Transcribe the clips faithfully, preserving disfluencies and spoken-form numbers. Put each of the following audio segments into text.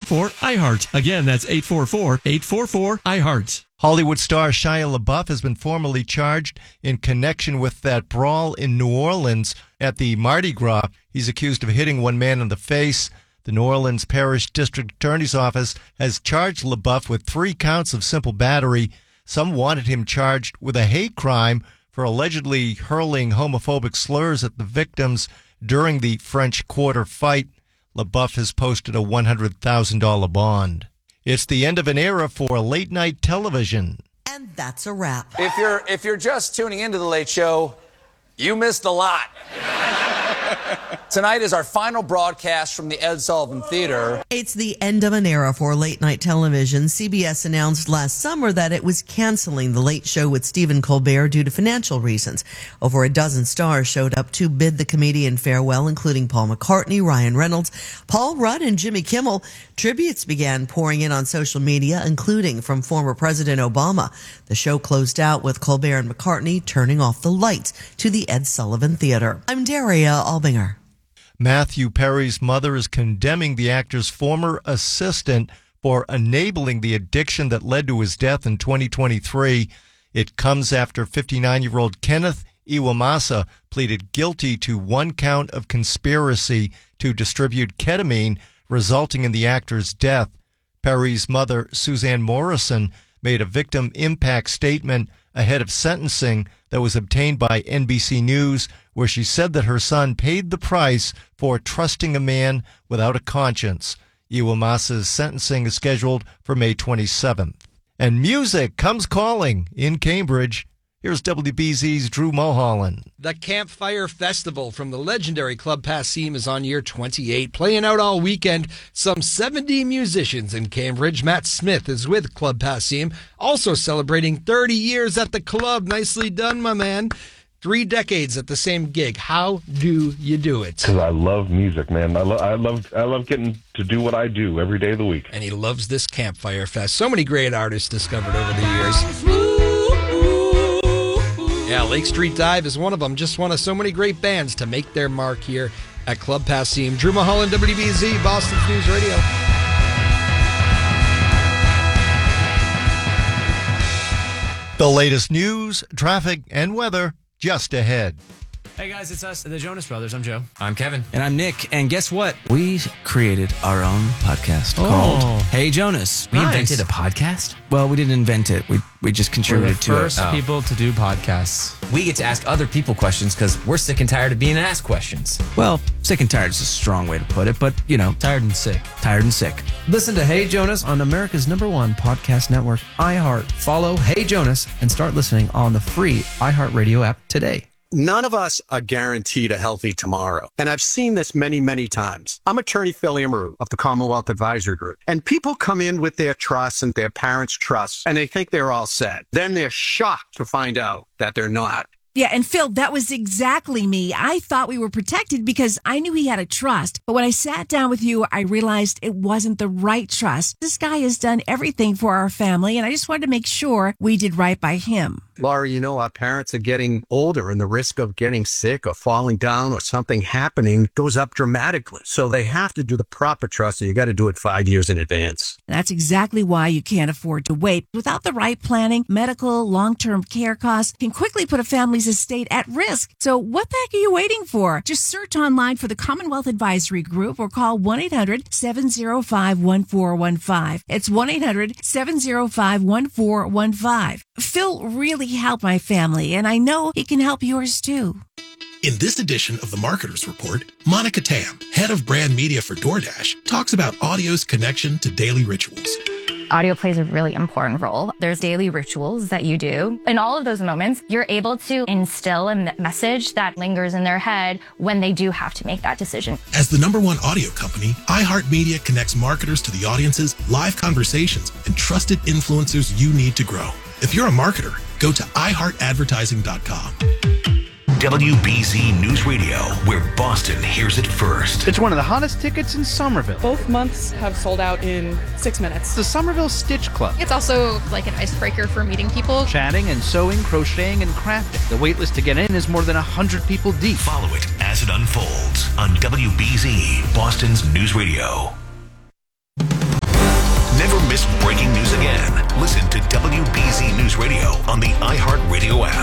four, I heart. Again, that's eight four four, eight four four, I heart. Hollywood star Shia LaBeouf has been formally charged in connection with that brawl in New Orleans at the Mardi Gras. He's accused of hitting one man in the face. The New Orleans Parish District Attorney's Office has charged LaBeouf with three counts of simple battery. Some wanted him charged with a hate crime for allegedly hurling homophobic slurs at the victims during the French Quarter fight. LaBeouf has posted a one hundred thousand dollars bond. It's the end of an era for late-night television. And that's a wrap. If you're if you're just tuning into The Late Show, you missed a lot. Tonight is our final broadcast from the Ed Sullivan Theater. It's the end of an era for late-night television. C B S announced last summer that it was canceling The Late Show with Stephen Colbert due to financial reasons. Over a dozen stars showed up to bid the comedian farewell, including Paul McCartney, Ryan Reynolds, Paul Rudd, and Jimmy Kimmel. Tributes began pouring in on social media, including from former President Obama. The show closed out with Colbert and McCartney turning off the lights to the Ed Sullivan Theater. I'm Daria Albinger. Matthew Perry's mother is condemning the actor's former assistant for enabling the addiction that led to his death in twenty twenty-three. It comes after fifty-nine-year-old Kenneth Iwamasa pleaded guilty to one count of conspiracy to distribute ketamine, resulting in the actor's death. Perry's mother, Suzanne Morrison, made a victim impact statement ahead of sentencing that was obtained by N B C News, where she said that her son paid the price for trusting a man without a conscience. Iwamasa's sentencing is scheduled for May twenty-seventh. And music comes calling in Cambridge. Here's W B Z's Drew Mulholland. The Campfire Festival from the legendary Club Passim is on year twenty-eight, playing out all weekend. Some seventy musicians in Cambridge. Matt Smith is with Club Passim, also celebrating thirty years at the club. Nicely done, my man. Three decades at the same gig. How do you do it? Because I love music, man. I, lo- I love I love getting to do what I do every day of the week. And he loves this Campfire Fest. So many great artists discovered over the years. Yeah, Lake Street Dive is one of them. Just one of so many great bands to make their mark here at Club Passim. Drew Mulholland, W B Z, Boston's News Radio. The latest news, traffic, and weather just ahead. Hey guys, it's us, the Jonas Brothers. I'm Joe. I'm Kevin. And I'm Nick. And guess what? We created our own podcast oh. called Hey Jonas. We nice. invented a podcast? Well, we didn't invent it. We we just contributed we're the to first it. Oh. people to do podcasts. We get to ask other people questions because we're sick and tired of being asked questions. Well, sick and tired is a strong way to put it, but, you know. Tired and sick. Tired and sick. Listen to Hey Jonas on America's number one podcast network, iHeart. Follow Hey Jonas and start listening on the free iHeartRadio app today. None of us are guaranteed a healthy tomorrow. And I've seen this many, many times. I'm attorney Phil Amaru of the Commonwealth Advisory Group. And people come in with their trust and their parents' trust, and they think they're all set. Then they're shocked to find out that they're not. Yeah, and Phil, that was exactly me. I thought we were protected because I knew he had a trust. But when I sat down with you, I realized it wasn't the right trust. This guy has done everything for our family, and I just wanted to make sure we did right by him. Laura, you know, our parents are getting older, and the risk of getting sick or falling down or something happening goes up dramatically. So they have to do the proper trust, and you got to do it five years in advance. That's exactly why you can't afford to wait. Without the right planning, medical, long-term care costs can quickly put a family's estate at risk. So what the heck are you waiting for? Just search online for the Commonwealth Advisory Group or call one eight hundred seven oh five one four one five. It's one eight hundred seven oh five one four one five. Phil really helped my family, and I know he can help yours too. In this edition of the Marketers Report, Monica Tam, head of brand media for DoorDash, talks about audio's connection to daily rituals. Audio plays a really important role. There's daily rituals that you do. In all of those moments, you're able to instill a message that lingers in their head when they do have to make that decision. As the number one audio company, iHeartMedia connects marketers to the audiences, live conversations, and trusted influencers you need to grow. If you're a marketer, go to i heart advertising dot com. W B Z News Radio, where Boston hears it first. It's one of the hottest tickets in Somerville. Both months have sold out in six minutes. The Somerville Stitch Club. It's also like an icebreaker for meeting people. Chatting and sewing, crocheting, and crafting. The waitlist to get in is more than one hundred people deep. Follow it as it unfolds on W B Z, Boston's News Radio. miss breaking news again, listen to W B Z News Radio on the iHeartRadio app.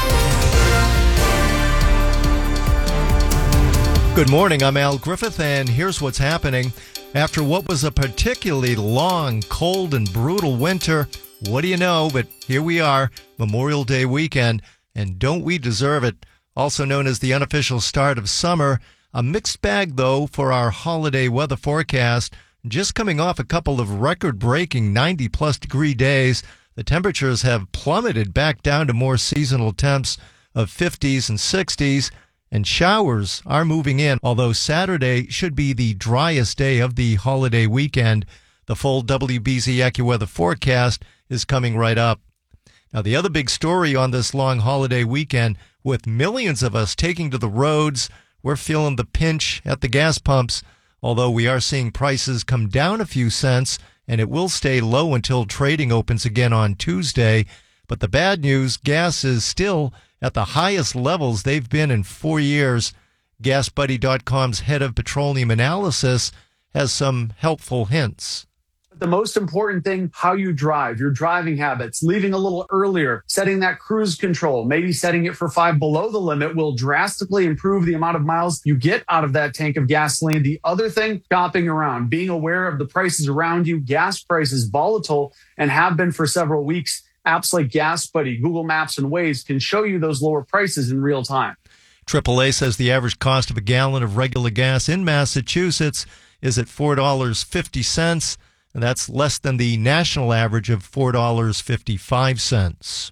Good morning, I'm Al Griffith, and here's what's happening. After what was a particularly long, cold, and brutal winter, what do you know, but here we are, Memorial Day weekend, and don't we deserve it? Also known as the unofficial start of summer. A mixed bag, though, for our holiday weather forecast. Just coming off a couple of record-breaking ninety-plus degree days, the temperatures have plummeted back down to more seasonal temps of fifties and sixties, and showers are moving in, although Saturday should be the driest day of the holiday weekend. The full W B Z AccuWeather forecast is coming right up. Now, the other big story on this long holiday weekend, with millions of us taking to the roads, we're feeling the pinch at the gas pumps, although we are seeing prices come down a few cents, and it will stay low until trading opens again on Tuesday. But the bad news, gas is still at the highest levels they've been in four years. Gas Buddy dot com's head of petroleum analysis has some helpful hints. The most important thing, how you drive, your driving habits, leaving a little earlier, setting that cruise control, maybe setting it for five below the limit will drastically improve the amount of miles you get out of that tank of gasoline. The other thing, shopping around, being aware of the prices around you. Gas prices volatile and have been for several weeks. Apps like Gas Buddy, Google Maps, and Waze can show you those lower prices in real time. triple A says the average cost of a gallon of regular gas in Massachusetts is at four dollars and fifty cents. And that's less than the national average of four dollars and fifty-five cents.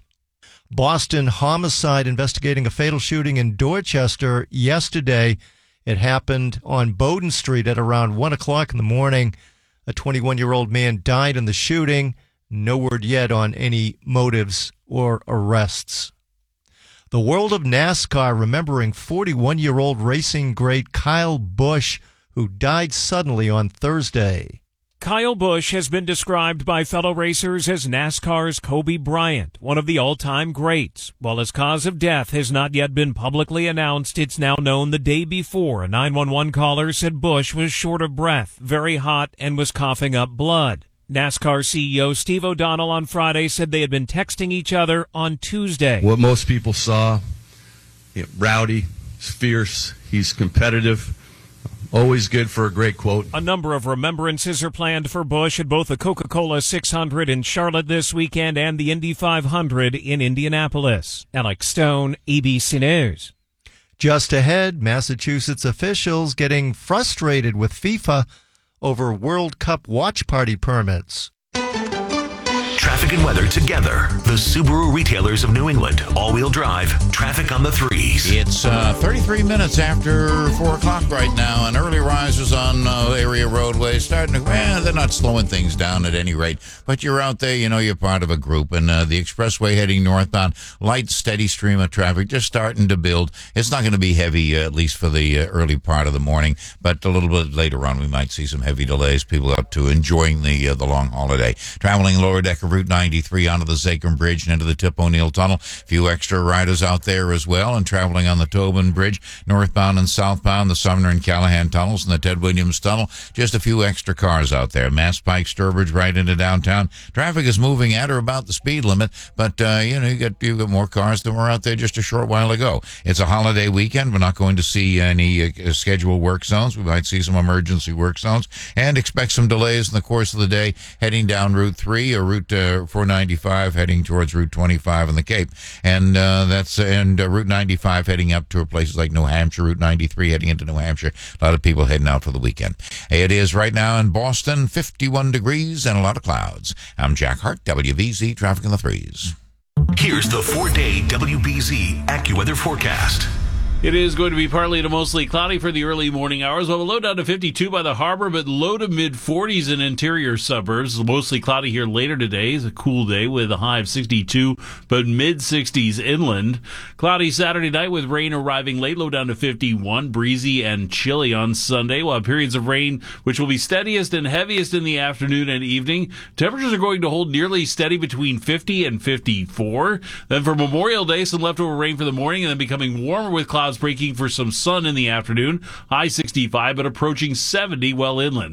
Boston homicide investigating a fatal shooting in Dorchester yesterday. It happened on Bowden Street at around one o'clock in the morning. A twenty-one-year-old man died in the shooting. No word yet on any motives or arrests. The world of NASCAR remembering forty-one-year-old racing great Kyle Busch, who died suddenly on Thursday. Kyle Busch has been described by fellow racers as NASCAR's Kobe Bryant, one of the all-time greats. While his cause of death has not yet been publicly announced, it's now known the day before a nine one one caller said Busch was short of breath, very hot, and was coughing up blood. NASCAR C E O Steve O'Donnell on Friday said they had been texting each other on Tuesday. What most people saw, you know, rowdy, he's fierce, he's competitive. Always good for a great quote. A number of remembrances are planned for Busch at both the Coca-Cola six hundred in Charlotte this weekend and the Indy five hundred in Indianapolis. Alex Stone, A B C News. Just ahead, Massachusetts officials getting frustrated with FIFA over World Cup watch party permits. Traffic and weather together. The Subaru retailers of New England. All-wheel drive. Traffic on the threes. It's uh, thirty-three minutes after four o'clock right now, and early risers on uh, area roadways starting to, well, they're not slowing things down at any rate. But you're out there, you know, you're part of a group, and uh, the expressway heading northbound, light, steady stream of traffic just starting to build. It's not going to be heavy, uh, at least for the uh, early part of the morning, but a little bit later on we might see some heavy delays. People up to enjoying the uh, the long holiday. Traveling lower deck of Route ninety-three onto the Zachem Bridge and into the Tip O'Neill Tunnel. A few extra riders out there as well, and traveling on the Tobin Bridge, northbound and southbound, the Sumner and Callahan tunnels and the Ted Williams Tunnel. Just a few extra cars out there. Mass Pike, Sturbridge, right into downtown. Traffic is moving at or about the speed limit, but uh, you know, you got you got more cars than were out there just a short while ago. It's a holiday weekend. We're not going to see any uh, scheduled work zones. We might see some emergency work zones, and expect some delays in the course of the day heading down Route three or Route uh, four ninety-five heading towards Route twenty-five in the Cape, and uh, that's and uh, Route ninety-five heading up to places like New Hampshire, Route ninety-three heading into New Hampshire. A lot of people heading out for the weekend. It is right now in Boston, fifty-one degrees and a lot of clouds. I'm Jack Hart, W B Z Traffic in the Threes. Here's the four-day W B Z AccuWeather forecast. It is going to be partly to mostly cloudy for the early morning hours. We'll have a low down to fifty-two by the harbor, but low to mid forties in interior suburbs. Mostly cloudy here later today. It's a cool day with a high of sixty-two, but mid sixties inland. Cloudy Saturday night with rain arriving late, low down to fifty-one. Breezy and chilly on Sunday. We'll have periods of rain, which will be steadiest and heaviest in the afternoon and evening. Temperatures are going to hold nearly steady between fifty and fifty-four. Then for Memorial Day, some leftover rain for the morning and then becoming warmer with clouds breaking for some sun in the afternoon. High sixty-five, but approaching seventy well inland.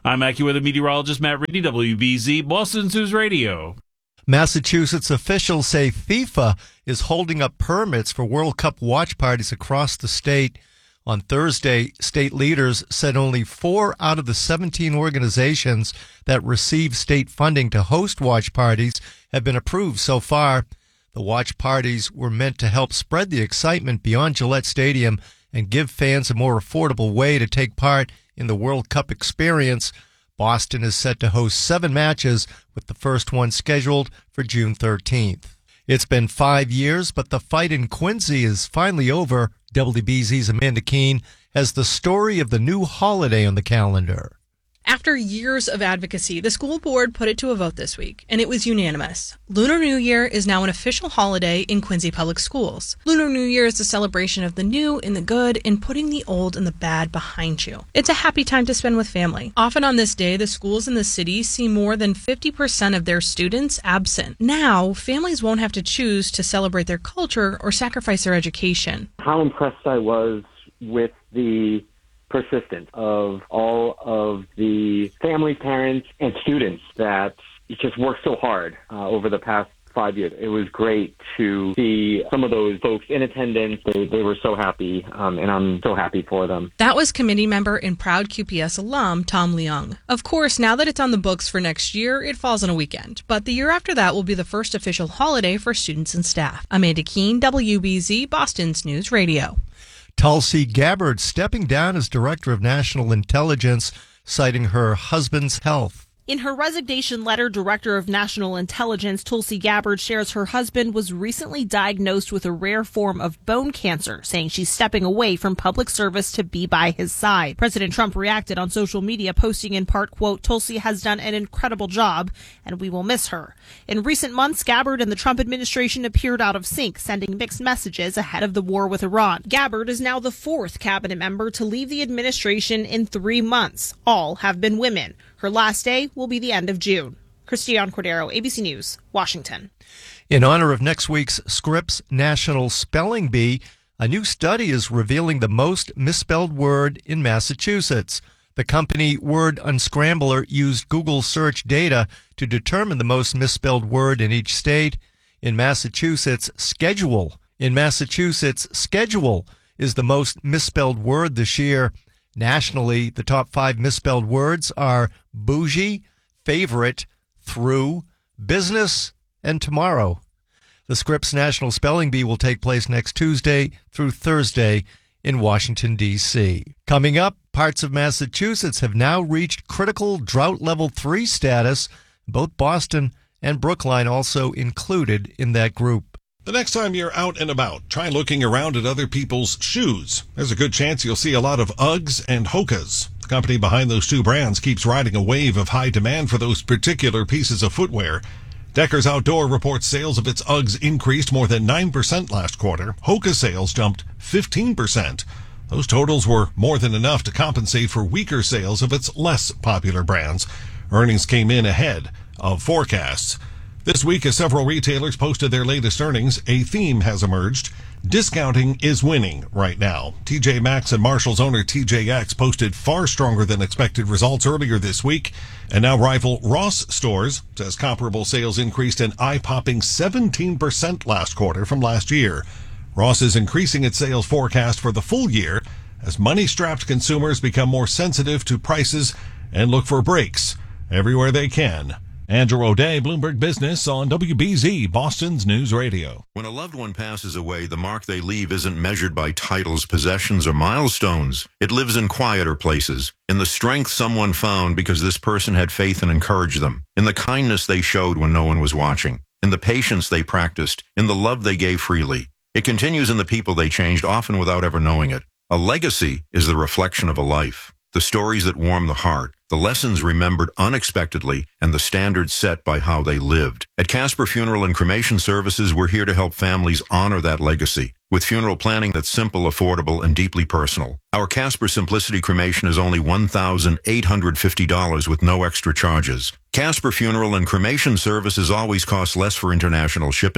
I'm AccuWeather meteorologist Matt Reedy, W B Z, Boston News Radio. Massachusetts officials say FIFA is holding up permits for World Cup watch parties across the state. On Thursday, state leaders said only four out of the seventeen organizations that receive state funding to host watch parties have been approved so far. The watch parties were meant to help spread the excitement beyond Gillette Stadium and give fans a more affordable way to take part in the World Cup experience. Boston is set to host seven matches, with the first one scheduled for June thirteenth. It's been five years, but the fight in Quincy is finally over. W B Z's Amanda Keene has the story of the new holiday on the calendar. After years of advocacy, the school board put it to a vote this week, and it was unanimous. Lunar New Year is now an official holiday in Quincy Public Schools. Lunar New Year is a celebration of the new and the good and putting the old and the bad behind you. It's a happy time to spend with family. Often on this day, the schools in the city see more than fifty percent of their students absent. Now, families won't have to choose to celebrate their culture or sacrifice their education. How impressed I was with the persistence of all of the family, parents, and students that just worked so hard uh, over the past five years. It was great to see some of those folks in attendance. They, they were so happy, um, and I'm so happy for them. That was committee member and proud Q P S alum Tom Leung. Of course, now that it's on the books for next year, it falls on a weekend. But the year after that will be the first official holiday for students and staff. Amanda Keene, W B Z, Boston's News Radio. Tulsi Gabbard stepping down as Director of National Intelligence, citing her husband's health. In her resignation letter, Director of National Intelligence Tulsi Gabbard shares her husband was recently diagnosed with a rare form of bone cancer, saying she's stepping away from public service to be by his side. President Trump reacted on social media, posting in part, quote, "Tulsi has done an incredible job, and we will miss her." In recent months, Gabbard and the Trump administration appeared out of sync, sending mixed messages ahead of the war with Iran. Gabbard is now the fourth cabinet member to leave the administration in three months. All have been women. Her last day will be the end of June. Christiane Cordero, A B C News, Washington. In honor of next week's Scripps National Spelling Bee, a new study is revealing the most misspelled word in Massachusetts. The company Word Unscrambler used Google search data to determine the most misspelled word in each state. In Massachusetts, schedule. In Massachusetts, schedule is the most misspelled word this year. Nationally, the top five misspelled words are bougie, favorite, through, business, and tomorrow. The Scripps National Spelling Bee will take place next Tuesday through Thursday in Washington, D C Coming up, parts of Massachusetts have now reached critical drought level three status. Both Boston and Brookline also included in that group. The next time you're out and about, try looking around at other people's shoes. There's a good chance you'll see a lot of Uggs and Hokas. The company behind those two brands keeps riding a wave of high demand for those particular pieces of footwear. Deckers Outdoor reports sales of its Uggs increased more than nine percent last quarter. Hoka sales jumped fifteen percent. Those totals were more than enough to compensate for weaker sales of its less popular brands. Earnings came in ahead of forecasts. This week, as several retailers posted their latest earnings, a theme has emerged. Discounting is winning right now. T J Maxx and Marshall's owner T J X posted far stronger than expected results earlier this week, and now rival Ross Stores says comparable sales increased an eye-popping seventeen percent last quarter from last year. Ross is increasing its sales forecast for the full year as money-strapped consumers become more sensitive to prices and look for breaks everywhere they can. Andrew O'Day, Bloomberg Business on W B Z, Boston's News Radio. When a loved one passes away, the mark they leave isn't measured by titles, possessions, or milestones. It lives in quieter places, in the strength someone found because this person had faith and encouraged them, in the kindness they showed when no one was watching, in the patience they practiced, in the love they gave freely. It continues in the people they changed, often without ever knowing it. A legacy is the reflection of a life. The stories that warm the heart, the lessons remembered unexpectedly, and the standards set by how they lived. At Casper Funeral and Cremation Services, we're here to help families honor that legacy with funeral planning that's simple, affordable, and deeply personal. Our Casper Simplicity Cremation is only one thousand eight hundred fifty dollars with no extra charges. Casper Funeral and Cremation Services always cost less for international shipping,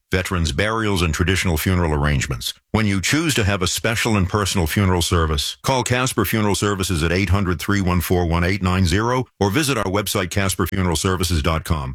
veterans' burials, and traditional funeral arrangements. When you choose to have a special and personal funeral service, call Casper Funeral Services at eight hundred, three one four, one eight nine zero or visit our website, casper funeral services dot com.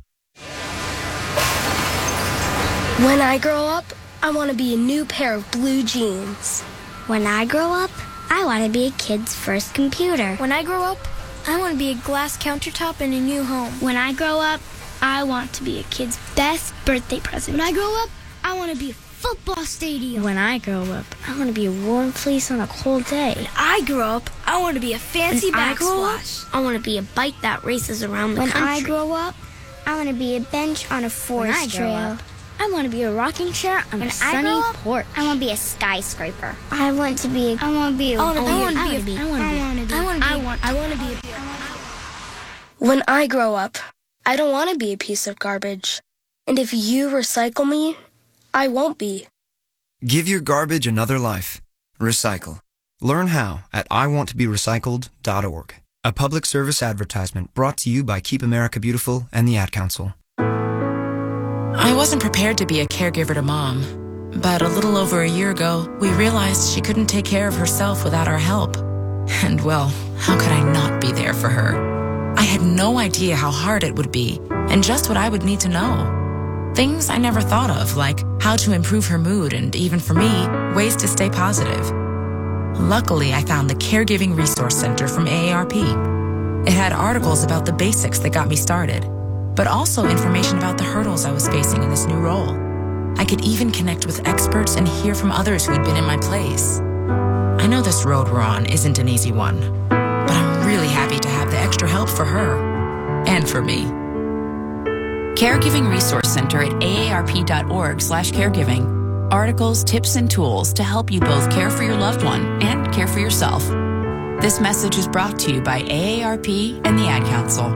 When I grow up, I want to be a new pair of blue jeans. When I grow up, I want to be a kid's first computer. When I grow up, I want to be a glass countertop in a new home. When I grow up, I want to be a kid's best birthday present. When I grow up, I want to be a football stadium. When I grow up, I want to be a warm fleece on a cold day. When I grow up, I want to be a fancy when I grow up, backsplash. I want to be a bike that races around the when country. When I grow up, I want to be a bench on a forest trail. Up, I want to be a rocking chair on when a sunny I up, porch. I want to be a skyscraper. I want to be a, I want to be a, I want to be, I want want to to be, be, I want to be, I want to be, I want to be, I want, I want to be a, when I grow up, I don't want to be a piece of garbage. And if you recycle me, I won't be. Give your garbage another life. Recycle. Learn how at I want to be recycled dot org. A public service advertisement brought to you by Keep America Beautiful and the Ad Council. I wasn't prepared to be a caregiver to Mom, but a little over a year ago, we realized she couldn't take care of herself without our help. And well, how could I not be there for her? I had no idea how hard it would be and just what I would need to know. Things I never thought of, like how to improve her mood and, even for me, ways to stay positive. Luckily, I found the Caregiving Resource Center from A A R P. It had articles about the basics that got me started, but also information about the hurdles I was facing in this new role. I could even connect with experts and hear from others who'd been in my place. I know this road we're on isn't an easy one, but I'm really happy to have the extra help for her and for me. Caregiving Resource Center at A A R P dot org slash caregiving. Articles, tips, and tools to help you both care for your loved one and care for yourself. This message is brought to you by A A R P and the Ad Council.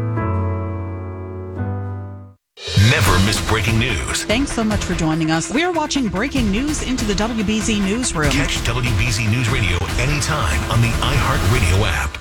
Never miss breaking news. Thanks so much for joining us. We are watching breaking news into the W B Z Newsroom. Catch W B Z News Radio anytime on the iHeartRadio app.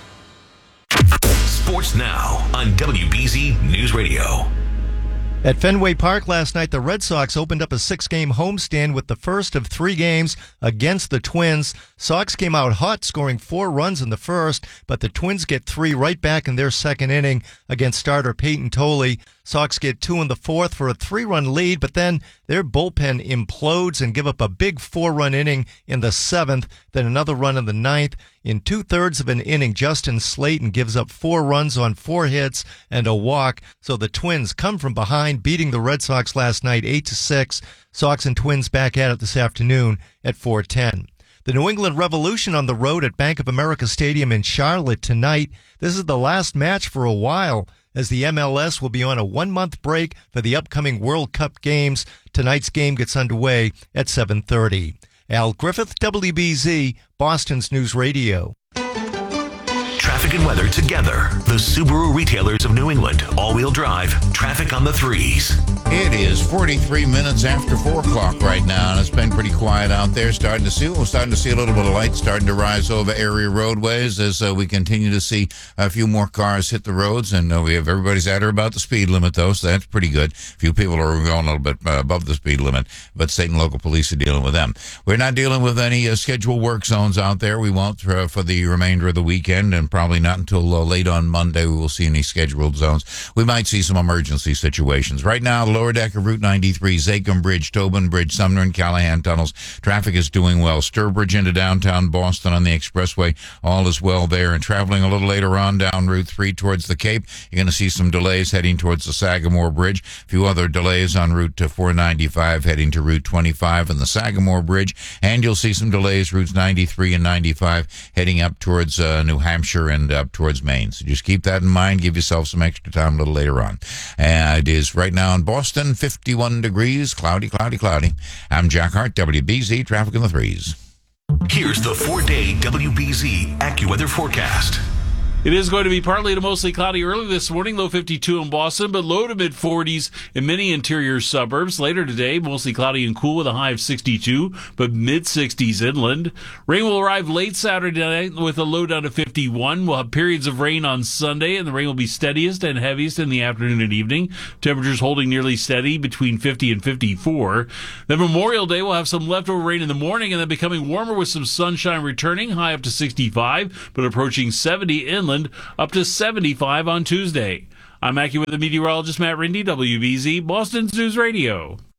Sports Now on W B Z News Radio. At Fenway Park last night, the Red Sox opened up a six-game homestand with the first of three games against the Twins. Sox came out hot, scoring four runs in the first, but the Twins get three right back in their second inning against starter Peyton Tolley. Sox get two in the fourth for a three-run lead, but then their bullpen implodes and give up a big four-run inning in the seventh, then another run in the ninth. In two-thirds of an inning, Justin Slayton gives up four runs on four hits and a walk, so the Twins come from behind, beating the Red Sox last night eight to six. Sox and Twins back at it this afternoon at four ten. The New England Revolution on the road at Bank of America Stadium in Charlotte tonight. This is the last match for a while, as the M L S will be on a one-month break for the upcoming World Cup games. Tonight's game gets underway at seven thirty. Al Griffith, W B Z, Boston's News Radio. Traffic and weather together. The Subaru retailers of New England. All-wheel drive. Traffic on the threes. It is forty-three minutes after four o'clock right now, and it's been pretty quiet out there. Starting to see, we're starting to see a little bit of light starting to rise over area roadways as uh, we continue to see a few more cars hit the roads. And uh, we have everybody's at or about the speed limit, though, so that's pretty good. A few people are going a little bit uh, above the speed limit, but state and local police are dealing with them. We're not dealing with any uh, scheduled work zones out there. We won't uh, for the remainder of the weekend, and probably not until uh, late on Monday we will see any scheduled zones. We might see some emergency situations. Right now, the lower deck of Route ninety-three, Zachem Bridge, Tobin Bridge, Sumner and Callahan tunnels. Traffic is doing well. Sturbridge into downtown Boston on the expressway. All is well there. And traveling a little later on down Route three towards the Cape, you're going to see some delays heading towards the Sagamore Bridge. A few other delays on Route four ninety-five heading to Route twenty-five and the Sagamore Bridge. And you'll see some delays routes ninety-three and ninety-five heading up towards uh, New Hampshire and up towards Maine. So just keep that in mind. Give yourself some extra time a little later on. Uh, it is right now in Boston, fifty-one degrees, cloudy, cloudy, cloudy. I'm Jack Hart, W B Z, Traffic in the Threes. Here's the four-day W B Z AccuWeather forecast. It is going to be partly to mostly cloudy early this morning, low fifty-two in Boston, but low to mid forties in many interior suburbs. Later today, mostly cloudy and cool with a high of sixty-two, but mid sixties inland. Rain will arrive late Saturday night with a low down to fifty-one. We'll have periods of rain on Sunday, and the rain will be steadiest and heaviest in the afternoon and evening. Temperatures holding nearly steady between fifty and fifty-four. Then Memorial Day will have some leftover rain in the morning, and then becoming warmer with some sunshine returning, high up to sixty-five, but approaching seventy inland, up to seventy-five on Tuesday. I'm AccuWeather meteorologist Matt Rindy, W B Z, Boston's News Radio.